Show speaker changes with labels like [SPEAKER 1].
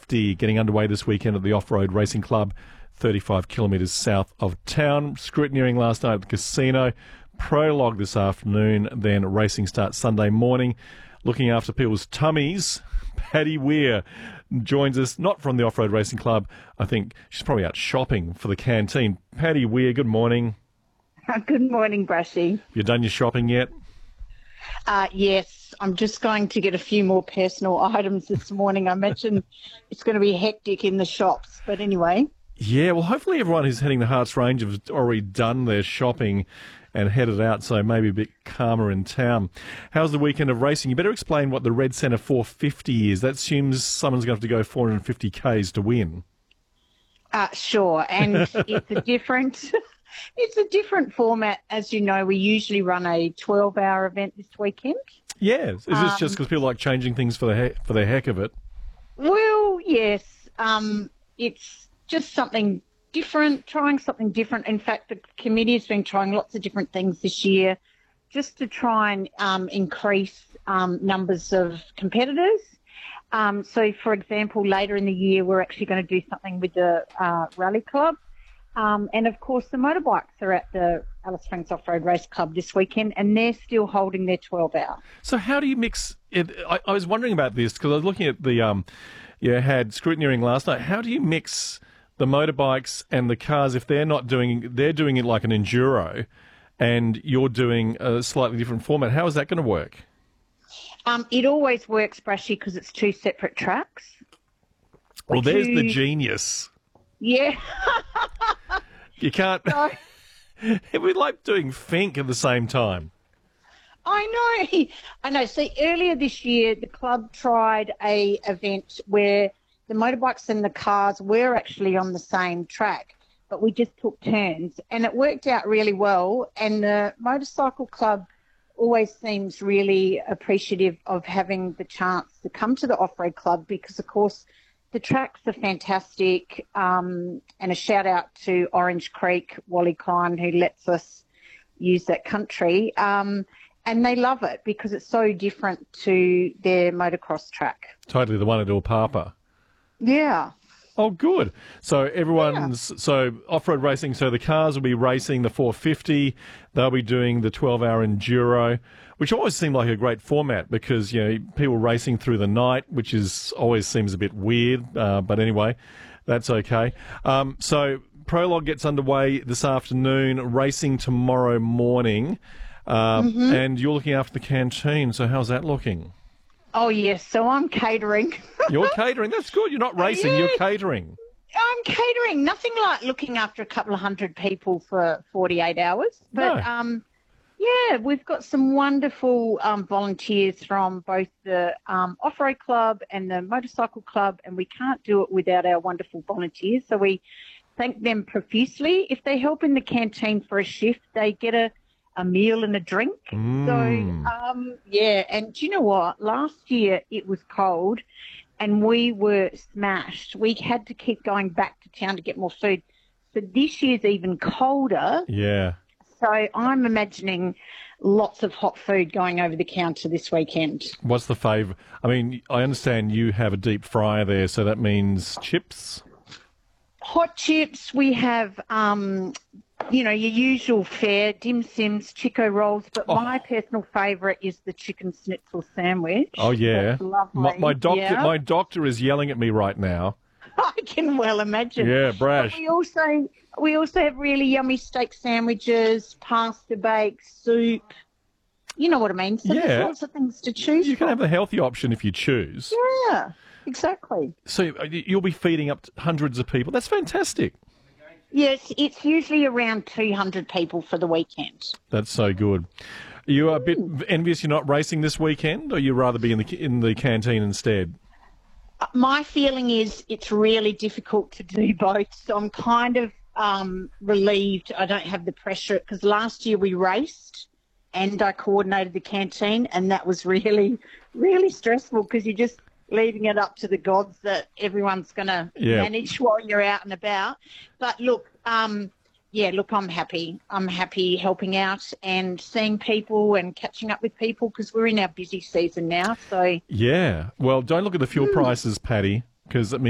[SPEAKER 1] 450 getting underway this weekend at the Off-Road Racing Club, 35 kilometres south of town. Scrutineering last night at the casino. Prologue this afternoon, then racing starts Sunday morning. Looking after people's tummies, Paddy Weir joins us, not from the Off-Road Racing Club. I think she's probably out shopping for the canteen. Paddy Weir, good morning.
[SPEAKER 2] Good morning, Brushy.
[SPEAKER 1] Have you done your shopping yet?
[SPEAKER 2] Yes, I'm just going to get a few more personal items this morning. I imagine it's going to be hectic in the shops, but anyway.
[SPEAKER 1] Yeah, well, hopefully everyone who's heading to Hearts Range have already done their shopping and headed out, so maybe a bit calmer in town. How's the weekend of racing? You better explain what the Red Centre 450 is. That assumes someone's going to have to go 450 Ks to win.
[SPEAKER 2] Sure, and it's a different... It's a different format. As you know, we usually run a 12-hour event this weekend.
[SPEAKER 1] Yeah. Is this just because people like changing things for the heck of it?
[SPEAKER 2] Well, yes. It's just something different, trying something different. In fact, the committee has been trying lots of different things this year just to try and increase numbers of competitors. So, for example, later in the year, we're actually going to do something with the Rally Club. And, of course, the motorbikes are at the Alice Springs Off-Road Race Club this weekend, and they're still holding their 12-hour.
[SPEAKER 1] So how do you mix it? I was wondering about this because I was looking at the you had scrutineering last night. How do you mix the motorbikes and the cars if they're doing it like an enduro and you're doing a slightly different format? How is that going to work?
[SPEAKER 2] It always works, Brushy, because it's two separate tracks.
[SPEAKER 1] Well, there's the genius.
[SPEAKER 2] Yeah.
[SPEAKER 1] You can't...
[SPEAKER 2] No.
[SPEAKER 1] We're like doing Fink at the same time.
[SPEAKER 2] I know. See, earlier this year, the club tried a event where the motorbikes and the cars were actually on the same track, but we just took turns, and it worked out really well. And the motorcycle club always seems really appreciative of having the chance to come to the off-road club because, of course, the tracks are fantastic, and a shout-out to Orange Creek, Wally Klein, who lets us use that country. And they love it because it's so different to their motocross track.
[SPEAKER 1] Totally, the one at Papa.
[SPEAKER 2] Yeah.
[SPEAKER 1] Oh, good. So so off-road racing, so the cars will be racing the 450. They'll be doing the 12-hour enduro, which always seemed like a great format because, you know, people racing through the night, which always seems a bit weird. But anyway, that's okay. So Prologue gets underway this afternoon, racing tomorrow morning. And you're looking after the canteen. So how's that looking?
[SPEAKER 2] Oh, yes. So I'm catering.
[SPEAKER 1] You're catering. That's good. You're not racing.
[SPEAKER 2] Yeah.
[SPEAKER 1] You're catering.
[SPEAKER 2] I'm catering. Nothing like looking after a couple of hundred people for 48 hours. But, yeah, we've got some wonderful volunteers from both the Off-Road Club and the Motorcycle Club, and we can't do it without our wonderful volunteers. So we thank them profusely. If they help in the canteen for a shift, they get a meal and a drink. So, yeah, and do you know what? Last year it was cold and we were smashed. We had to keep going back to town to get more food. So this year's even colder.
[SPEAKER 1] Yeah.
[SPEAKER 2] So I'm imagining lots of hot food going over the counter this weekend.
[SPEAKER 1] What's the favourite? I mean, I understand you have a deep fryer there, so that means chips?
[SPEAKER 2] Hot chips. We have... you know, your usual fare, dim sims, Chico rolls, but my personal favourite is the chicken schnitzel sandwich.
[SPEAKER 1] Oh, yeah.
[SPEAKER 2] That's lovely.
[SPEAKER 1] My doctor is yelling at me right now.
[SPEAKER 2] I can well imagine.
[SPEAKER 1] Yeah, brash.
[SPEAKER 2] But we also have really yummy steak sandwiches, pasta bakes, soup. You know what I mean? So there's lots of things to choose from.
[SPEAKER 1] You can have the healthy option if you choose.
[SPEAKER 2] Yeah, exactly.
[SPEAKER 1] So you'll be feeding up hundreds of people. That's fantastic.
[SPEAKER 2] Yes, it's usually around 200 people for the weekend.
[SPEAKER 1] That's so good. Are you a bit envious you're not racing this weekend, or you rather be in the canteen instead?
[SPEAKER 2] My feeling is it's really difficult to do both, so I'm kind of relieved I don't have the pressure, because last year we raced and I coordinated the canteen, and that was really, really stressful because you're just leaving it up to the gods that everyone's going to manage while you're out and about. But look, I'm happy. I'm happy helping out and seeing people and catching up with people because we're in our busy season now. So
[SPEAKER 1] yeah, well, don't look at the fuel prices, Paddy, because